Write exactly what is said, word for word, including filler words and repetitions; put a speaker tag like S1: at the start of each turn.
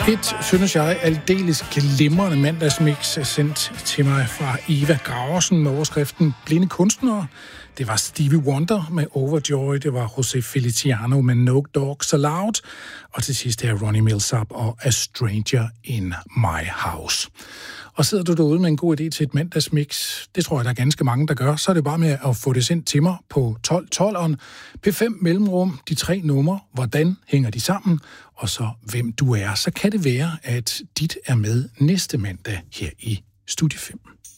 S1: Et, synes jeg, aldeles glimrende mandagsmix er sendt til mig fra Eva Graversen med overskriften Blinde kunstnere. Det var Stevie Wonder med Overjoy, det var José Feliciano med No Dogs Allowed, og til sidst er Ronnie Milsap og A Stranger in My House. Og sidder du derude med en god idé til et mandagsmix, det tror jeg, der er ganske mange, der gør, så er det bare med at få det sendt til mig på tolv tolveren. P fem mellemrum, de tre numre, hvordan hænger de sammen, og så hvem du er. Så kan det være, at dit er med næste mandag her i Studie fem.